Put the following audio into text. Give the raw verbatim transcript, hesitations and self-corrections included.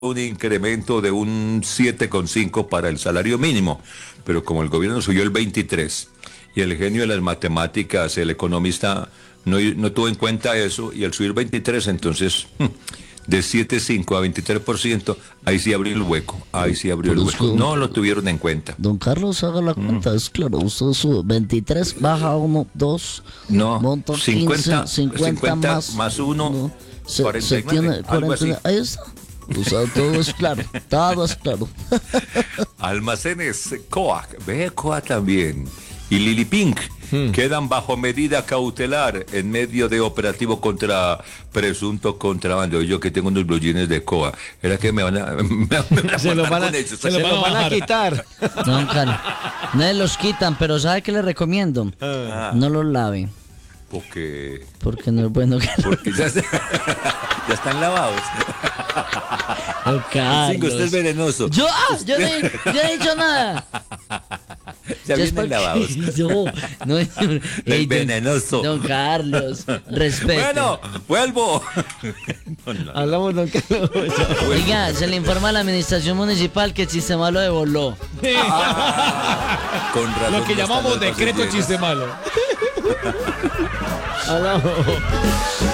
un incremento de un siete coma cinco para el salario mínimo, pero como el gobierno subió el veintitrés y el genio de las matemáticas, el economista, no, no tuvo en cuenta eso, y al subir veintitrés, entonces de siete coma cinco a veintitrés por ciento, ahí sí abrió el hueco, ahí sí abrió el hueco. No lo tuvieron en cuenta. Don Carlos, haga la cuenta, mm. es claro, usted sube veintitrés, baja uno, dos, no, monta cincuenta, quince, cincuenta, cincuenta más, más uno, no, se, cuarenta y nueve, se tiene, cuarenta y nueve, ahí está. O sea, todo es claro, todo es claro. Almacenes Coag, ve Coag también, y Lili Pink hmm. quedan bajo medida cautelar en medio de operativo contra presunto contrabando. Yo que tengo unos blue jeans de Coag, era que me van a, me, me van a se los van a, ellos, se los van, van a quitar. No, claro, no los quitan, pero ¿sabe qué le recomiendo? Ah. No los lave. Porque porque no es bueno que porque ya, ya están lavados. Oh, Cinco, usted es venenoso. Yo, ah, yo, no, yo no he dicho nada. Ya vienen porque... lavados. No, no, es hey, venenoso. Don Carlos, respete. Bueno, vuelvo. No, no. Hablamos, don Carlos. Oiga, se le informa a la administración municipal que el chiste malo devoló. Ah, con razón. Lo que llamamos decreto chiste malo. Hablamos.